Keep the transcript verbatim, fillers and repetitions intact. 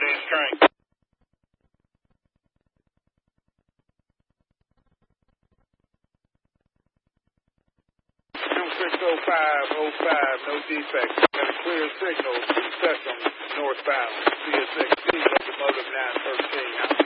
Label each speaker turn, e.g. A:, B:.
A: Queens train. two six oh five oh five, no defects. Got a clear signal to Sessom northbound. C S X T, locomotive nine thirteen.